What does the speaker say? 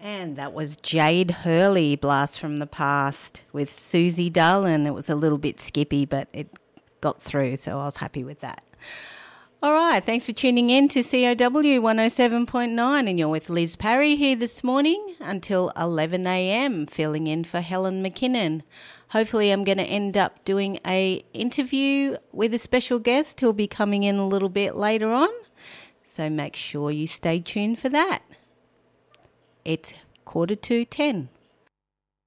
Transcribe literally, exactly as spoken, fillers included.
And that was Jade Hurley, Blast from the Past, with Susie Dull, and it was a little bit skippy, but it got through, so I was happy with that. All right, thanks for tuning in to C O W one oh seven point nine, and you're with Liz Parry here this morning until eleven a.m, filling in for Helen McKinnon. Hopefully I'm going to end up doing a interview with a special guest who'll be coming in a little bit later on, so make sure you stay tuned for that. It's quarter to ten.